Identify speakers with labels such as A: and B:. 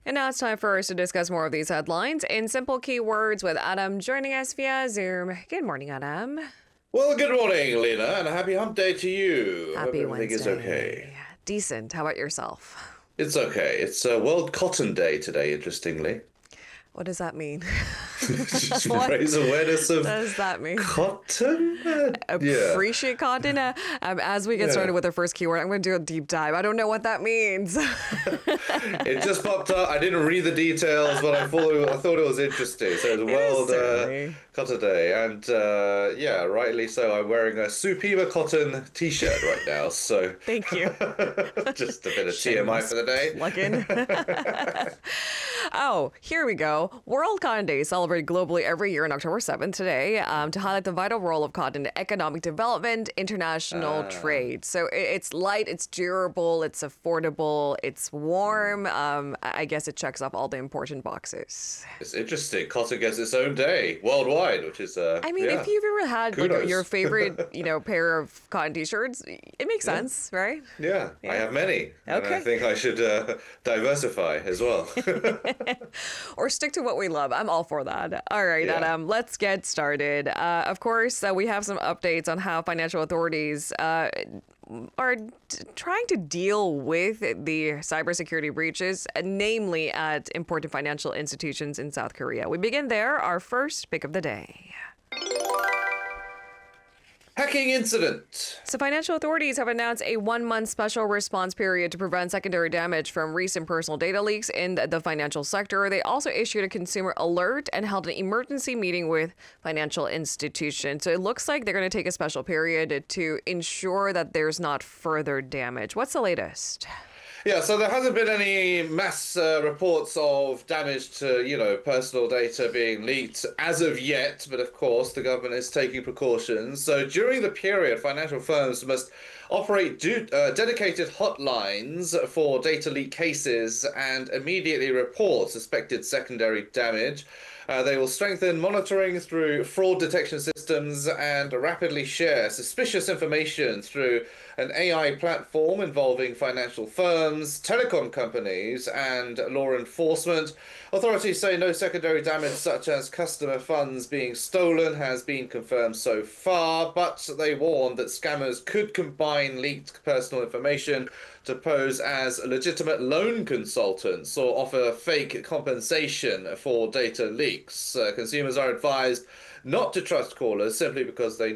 A: And now it's time for us to discuss more of these headlines in simple keywords with Adam joining us via Zoom. Good morning, Adam.
B: Well, good morning, Lena, and a happy hump day to you. Hope
A: Happy
B: everything is okay.
A: Wednesday. Decent. How about yourself?
B: It's okay. It's World Cotton Day today, interestingly.
A: What does that mean?
B: Just
A: What
B: raise awareness of
A: does that mean?
B: cotton? Yeah.
A: Appreciate content. As we get started with our first keyword, I'm going to do a deep dive. I don't know what that means.
B: It just popped up. I didn't read the details, but I thought it was interesting. So it's World Cotton Day, and yeah, rightly so. I'm wearing a Supima cotton T-shirt right now, so
A: Thank you.
B: just a bit of TMI for the day.
A: Plug in. Oh, here we go. World Cotton Day is celebrated globally every year on October 7th today to highlight the vital role of cotton in economic development, international trade. So it's light, it's durable, it's affordable, it's warm. I guess it checks off all the important boxes.
B: It's interesting. Cotton gets its own day worldwide, which is
A: I mean, if you've ever had like,
B: Kudos.
A: your favorite, pair of cotton t-shirts, it makes sense, right?
B: Yeah, I have many. And I
A: Okay.
B: think I should diversify as well.
A: Or stick to what we love. I'm all for that. All right,
B: Yeah.
A: Adam, let's get started. Of course, we have some updates on how financial authorities are trying to deal with the cybersecurity breaches, namely at important financial institutions in South Korea. We begin there. Our first pick of the day.
B: Hacking incident.
A: So financial authorities have announced a 1-month special response period to prevent secondary damage from recent personal data leaks in the financial sector. They also issued a consumer alert and held an emergency meeting with financial institutions. So it looks like they're going to take a special period to ensure that there's not further damage. What's the latest?
B: Yeah, so there hasn't been any mass reports of damage to, personal data being leaked as of yet, but of course the government is taking precautions. So during the period, financial firms must operate dedicated hotlines for data leak cases and immediately report suspected secondary damage. They will strengthen monitoring through fraud detection systems and rapidly share suspicious information through an AI platform involving financial firms, telecom companies, and law enforcement. Authorities say no secondary damage such as customer funds being stolen has been confirmed so far, but they warn that scammers could combine leaked personal information to pose as legitimate loan consultants or offer fake compensation for data leaks. Consumers are advised not to trust callers simply because they